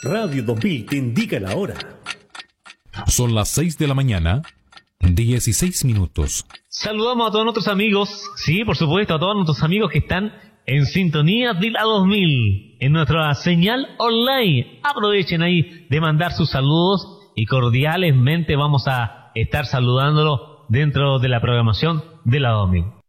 Radio 2000 te indica la hora. Son las 6 de la mañana, 16 minutos. Saludamos a todos nuestros amigos, sí, por supuesto, a todos nuestros amigos que están en sintonía de la 2000, en nuestra señal online. Aprovechen ahí de mandar sus saludos y cordialmente vamos a estar saludándolo dentro de la programación de la 2000.